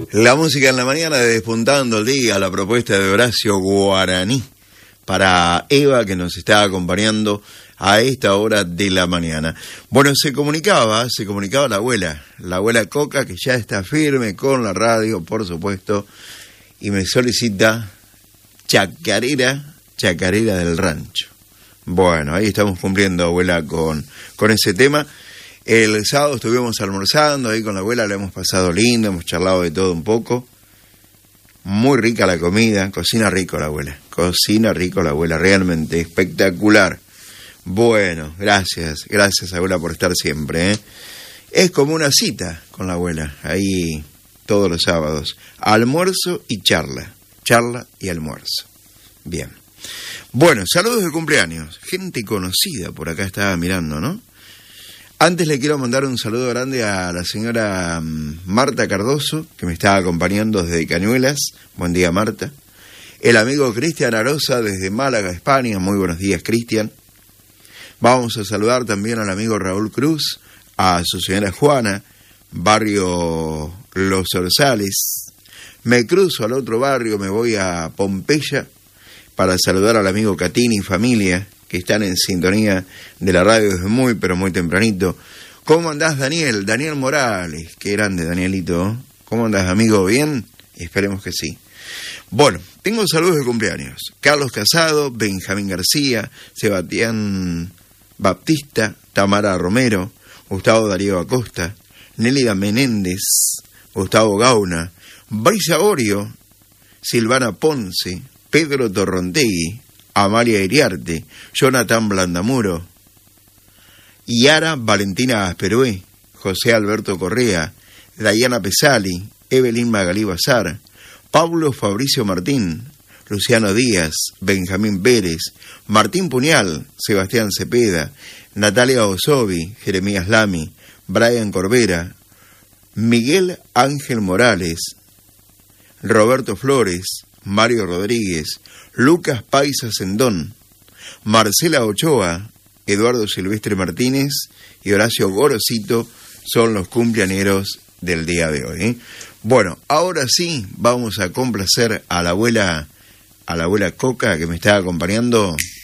La música en la mañana de Despuntando el Día, la propuesta de Horacio Guaraní para Eva, que nos está acompañando a esta hora de la mañana. Bueno, se comunicaba la abuela Coca, que ya está firme con la radio, por supuesto, y me solicita chacarera del rancho. Bueno, ahí estamos cumpliendo, abuela, con ese tema. El sábado estuvimos almorzando ahí con la abuela, la hemos pasado lindo, hemos charlado de todo un poco. Muy rica la comida, cocina rico la abuela, realmente espectacular. Bueno, gracias abuela por estar siempre, ¿eh? Es como una cita con la abuela, ahí todos los sábados, almuerzo y charla y almuerzo. Bien. Bueno, saludos de cumpleaños, gente conocida por acá estaba mirando, ¿no? Antes le quiero mandar un saludo grande a la señora Marta Cardoso, que me está acompañando desde Cañuelas. Buen día, Marta. El amigo Cristian Arosa desde Málaga, España. Muy buenos días, Cristian. Vamos a saludar también al amigo Raúl Cruz, a su señora Juana, barrio Los Orzales. Me cruzo al otro barrio, me voy a Pompeya para saludar al amigo Catini y familia, que están en sintonía de la radio desde muy, pero muy tempranito. ¿Cómo andás, Daniel? Daniel Morales. Qué grande, Danielito. ¿Cómo andás, amigo? ¿Bien? Esperemos que sí. Bueno, tengo saludos de cumpleaños. Carlos Casado, Benjamín García, Sebastián Baptista, Tamara Romero, Gustavo Darío Acosta, Nélida Menéndez, Gustavo Gauna, Brisa Orio, Silvana Ponce, Pedro Torrontegui, Amalia Iriarte, Jonathan Blandamuro, Yara Valentina Asperué, José Alberto Correa, Dayana Pesali, Evelyn Magalí Bazar, Pablo Fabricio Martín, Luciano Díaz, Benjamín Pérez, Martín Puñal, Sebastián Cepeda, Natalia Osovi, Jeremías Lamy, Brian Corbera, Miguel Ángel Morales, Roberto Flores, Mario Rodríguez, Lucas Paisa Sendón, Marcela Ochoa, Eduardo Silvestre Martínez y Horacio Gorosito son los cumpleañeros del día de hoy, ¿eh? Bueno, ahora sí vamos a complacer a la abuela Coca, que me está acompañando